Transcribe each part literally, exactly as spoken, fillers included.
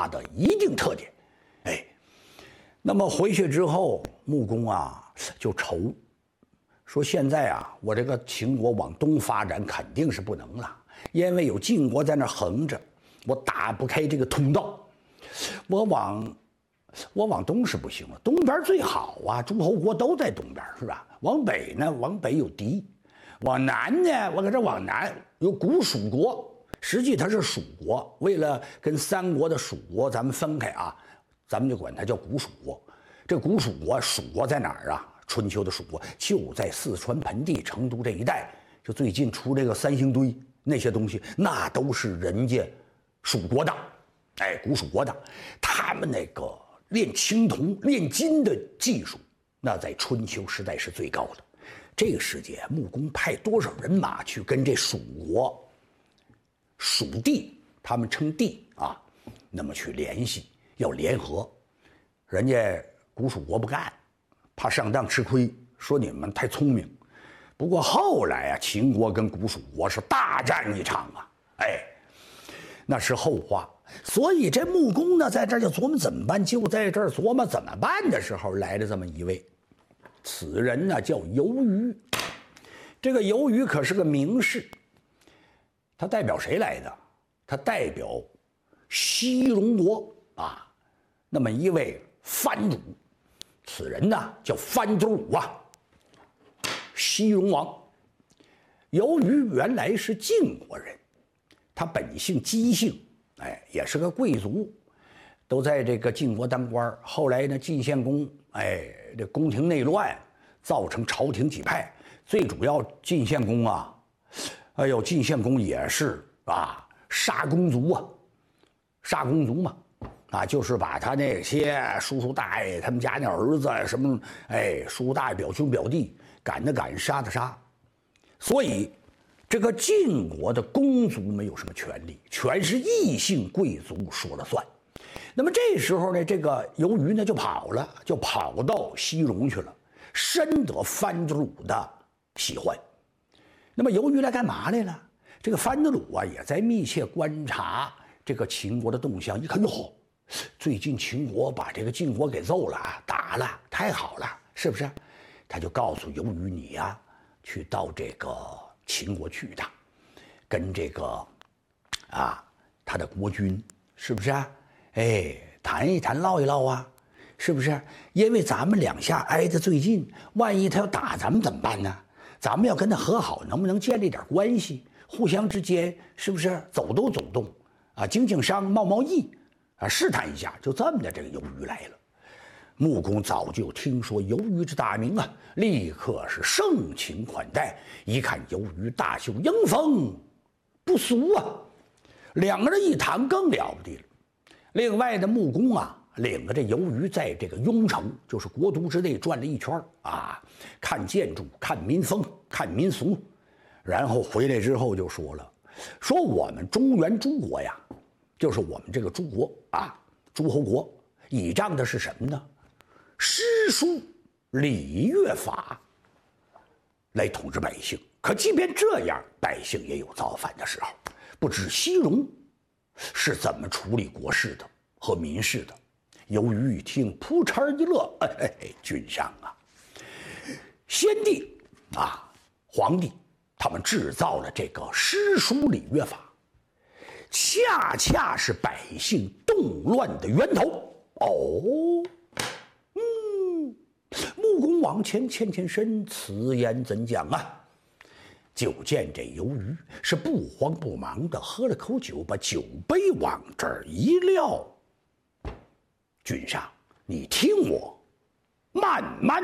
它的一定特点。哎，那么回去之后，穆公啊就愁，说现在啊，我这个秦国往东发展肯定是不能了，因为有晋国在那横着，我打不开这个通道。我往我往东是不行了，东边最好啊，诸侯国都在东边，是吧？往北呢，往北有敌；往南呢，我搁这往南有古蜀国，实际它是蜀国，为了跟三国的蜀国咱们分开啊，咱们就管它叫古蜀国。这古蜀国，蜀国在哪儿啊？春秋的蜀国就在四川盆地、成都这一带。就最近出这个三星堆那些东西，那都是人家蜀国的，哎，古蜀国的，他们那个炼青铜、炼金的技术，那在春秋时代是最高的。这个时节，穆公派多少人马去跟这蜀国、蜀地，他们称帝啊，那么去联系，要联合。人家古蜀国不干，怕上当吃亏，说你们太聪明。不过后来啊，秦国跟古蜀国是大战一场啊，哎，那是后话。所以这穆公呢，在这儿就琢磨怎么办，就在这儿琢磨怎么办的时候，来了这么一位，此人呢叫游鱼。这个游鱼可是个名士，他代表谁来的？他代表西戎国啊，那么一位藩主。此人呢叫藩祖武啊，西戎王。游鱼原来是晋国人，他本姓姬姓，哎，也是个贵族，都在这个晋国当官。后来呢，晋献公，哎，这宫廷内乱，造成朝廷几派。最主要，晋献公啊，哎呦，晋献公也是啊，杀公族啊，杀公族嘛。啊，就是把他那些叔叔大爷他们家那儿子什么，哎，叔叔大爷表兄表弟赶的赶，杀的杀，所以这个晋国的公族没有什么权利，全是异姓贵族说了算。那么这时候呢，这个游鱼呢就跑了，就跑到西戎去了，深得藩主的喜欢。那么游鱼来干嘛来了？这个藩主啊也在密切观察这个秦国的动向，一看哟。最近秦国把这个晋国给揍了，打了，太好了，是不是？他就告诉游鱼你呀、啊，去到这个秦国去一趟，跟这个啊他的国君是不是啊？哎，谈一谈，唠一唠啊，是不是？因为咱们两下挨得最近，万一他要打咱们怎么办呢？咱们要跟他和好，能不能建立点关系？互相之间是不是走动走动啊？经经商，贸贸易。啊，试探一下，就这么的，这个游鱼来了。穆公早就听说游鱼之大名啊，立刻是盛情款待。一看游鱼大秀英风，不俗啊！两个人一谈更了不得了。另外呢，穆公啊，领着这游鱼在这个雍城，就是国都之内转了一圈啊，看建筑，看民风，看民俗，然后回来之后就说了，说我们中原诸国呀。就是我们这个诸国啊，诸侯国倚仗的是什么呢？诗书礼乐法来统治百姓。可即便这样，百姓也有造反的时候。不知西戎是怎么处理国事的和民事的？游鱼一听，扑哧一乐，哎哎哎，君上啊，先帝啊，皇帝，他们制造了这个诗书礼乐法。恰恰是百姓动乱的源头哦。嗯，穆公往前欠欠身，此言怎讲啊？就见这游鱼是不慌不忙的喝了口酒，把酒杯往这儿一撂。君上，你听我慢慢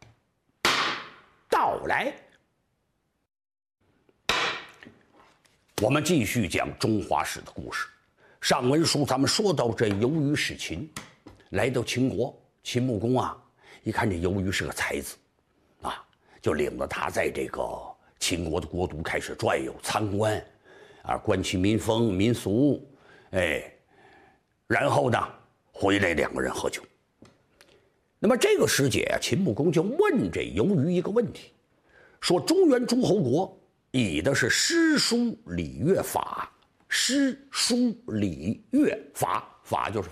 道来。我们继续讲中华史的故事。上文书咱们说到这游鱼使秦，来到秦国，秦穆公啊，一看这游鱼是个才子，啊，就领着他在这个秦国的国都开始转悠参观，啊，观其民风民俗，哎，然后呢，回来两个人喝酒。那么这个时节啊，秦穆公就问这游鱼一个问题，说中原诸侯国以的是诗书礼乐法，诗书礼乐法，法就是